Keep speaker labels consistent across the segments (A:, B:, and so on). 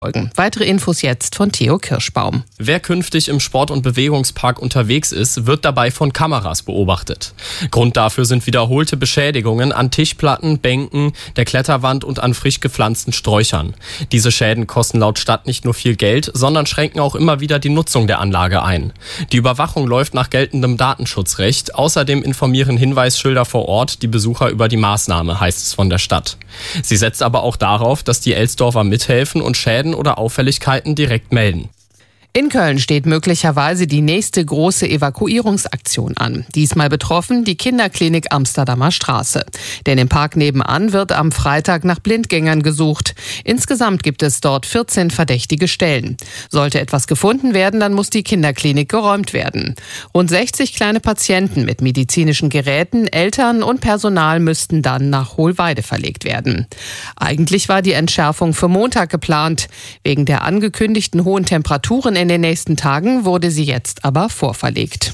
A: Weitere Infos jetzt von Theo Kirschbaum.
B: Wer künftig im Sport- und Bewegungspark unterwegs ist, wird dabei von Kameras beobachtet. Grund dafür sind wiederholte Beschädigungen an Tischplatten, Bänken, der Kletterwand und an frisch gepflanzten Sträuchern. Diese Schäden kosten laut Stadt nicht nur viel Geld, sondern schränken auch immer wieder die Nutzung der Anlage ein. Die Überwachung läuft nach geltendem Datenschutzrecht. Außerdem informieren Hinweisschilder vor Ort die Besucher über die Maßnahme, heißt es von der Stadt. Sie setzt aber auch darauf, dass die Elsdorfer mithelfen und Schäden oder Auffälligkeiten direkt melden.
A: In Köln steht möglicherweise die nächste große Evakuierungsaktion an. Diesmal betroffen die Kinderklinik Amsterdamer Straße. Denn im Park nebenan wird am Freitag nach Blindgängern gesucht. Insgesamt gibt es dort 14 verdächtige Stellen. Sollte etwas gefunden werden, dann muss die Kinderklinik geräumt werden. Rund 60 kleine Patienten mit medizinischen Geräten, Eltern und Personal müssten dann nach Hohlweide verlegt werden. Eigentlich war die Entschärfung für Montag geplant. Wegen der angekündigten hohen Temperaturen in den nächsten Tagen wurde sie jetzt aber vorverlegt.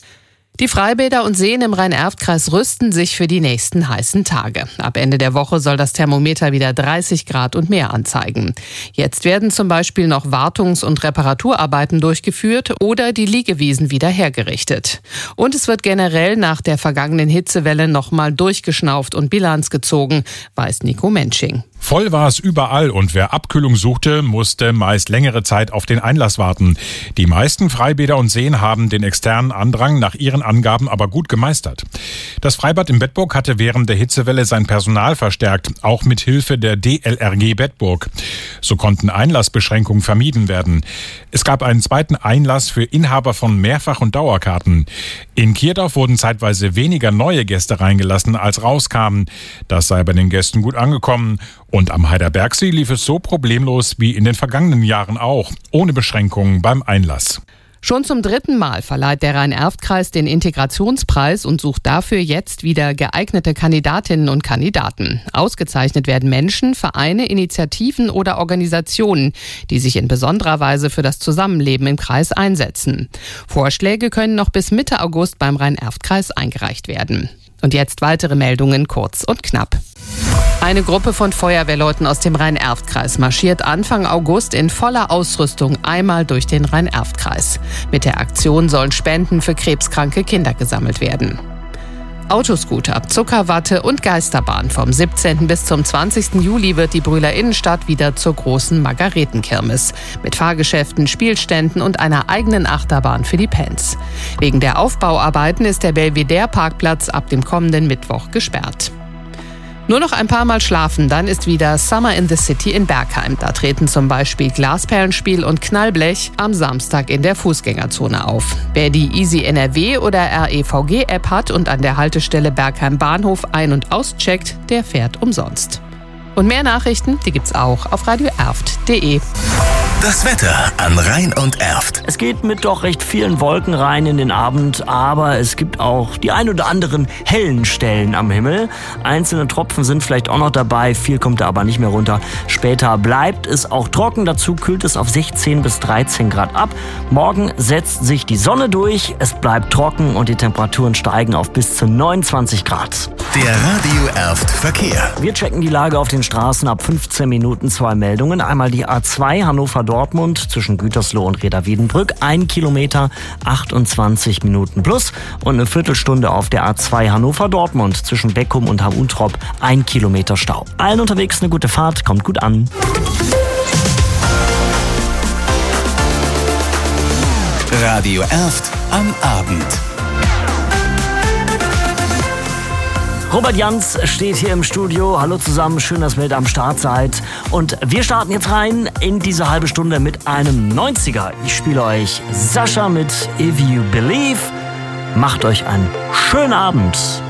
A: Die Freibäder und Seen im Rhein-Erft-Kreis rüsten sich für die nächsten heißen Tage. Ab Ende der Woche soll das Thermometer wieder 30 Grad und mehr anzeigen. Jetzt werden zum Beispiel noch Wartungs- und Reparaturarbeiten durchgeführt oder die Liegewiesen wieder hergerichtet. Und es wird generell nach der vergangenen Hitzewelle nochmal durchgeschnauft und Bilanz gezogen, weiß Nico Mensching.
C: Voll war es überall und wer Abkühlung suchte, musste meist längere Zeit auf den Einlass warten. Die meisten Freibäder und Seen haben den externen Andrang nach ihren Angaben aber gut gemeistert. Das Freibad in Bedburg hatte während der Hitzewelle sein Personal verstärkt, auch mit Hilfe der DLRG Bedburg. So konnten Einlassbeschränkungen vermieden werden. Es gab einen zweiten Einlass für Inhaber von Mehrfach- und Dauerkarten. In Kirdorf wurden zeitweise weniger neue Gäste reingelassen, als rauskamen. Das sei bei den Gästen gut angekommen. Und am Heiderbergsee lief es so problemlos wie in den vergangenen Jahren auch, ohne Beschränkungen beim Einlass.
A: Schon zum 3. Mal verleiht der Rhein-Erft-Kreis den Integrationspreis und sucht dafür jetzt wieder geeignete Kandidatinnen und Kandidaten. Ausgezeichnet werden Menschen, Vereine, Initiativen oder Organisationen, die sich in besonderer Weise für das Zusammenleben im Kreis einsetzen. Vorschläge können noch bis Mitte August beim Rhein-Erft-Kreis eingereicht werden. Und jetzt weitere Meldungen kurz und knapp. Eine Gruppe von Feuerwehrleuten aus dem Rhein-Erft-Kreis marschiert Anfang August in voller Ausrüstung einmal durch den Rhein-Erft-Kreis. Mit der Aktion sollen Spenden für krebskranke Kinder gesammelt werden. Autoscooter, Zuckerwatte und Geisterbahn. Vom 17. bis zum 20. Juli wird die Brühler Innenstadt wieder zur großen Margaretenkirmes. Mit Fahrgeschäften, Spielständen und einer eigenen Achterbahn für die Pens. Wegen der Aufbauarbeiten ist der Belvedere-Parkplatz ab dem kommenden Mittwoch gesperrt. Nur noch ein paar Mal schlafen, dann ist wieder Summer in the City in Bergheim. Da treten zum Beispiel Glasperlenspiel und Knallblech am Samstag in der Fußgängerzone auf. Wer die Easy NRW oder REVG-App hat und an der Haltestelle Bergheim Bahnhof ein- und auscheckt, der fährt umsonst. Und mehr Nachrichten, die gibt's auch auf radioerft.de.
D: Das Wetter an Rhein und Erft.
E: Es geht mit doch recht vielen Wolken rein in den Abend, aber es gibt auch die ein oder anderen hellen Stellen am Himmel. Einzelne Tropfen sind vielleicht auch noch dabei, viel kommt da aber nicht mehr runter. Später bleibt es auch trocken, dazu kühlt es auf 16 bis 13 Grad ab. Morgen setzt sich die Sonne durch, es bleibt trocken und die Temperaturen steigen auf bis zu 29 Grad.
D: Der Radio Erft Verkehr.
E: Wir checken die Lage auf den Straßen ab 15 Minuten, 2 Meldungen. Einmal die A2 Hannover-Dortmund zwischen Gütersloh und Reda-Wiedenbrück. 1 Kilometer, 28 Minuten plus. Und eine Viertelstunde auf der A2 Hannover-Dortmund zwischen Beckum und Hamm-Untrop. 1 Kilometer Stau. Allen unterwegs eine gute Fahrt, kommt gut an.
D: Radio Erft am Abend.
E: Robert Jans steht hier im Studio. Hallo zusammen, schön, dass ihr mit am Start seid. Und wir starten jetzt rein in diese halbe Stunde mit einem 90er. Ich spiele euch Sascha mit If You Believe. Macht euch einen schönen Abend.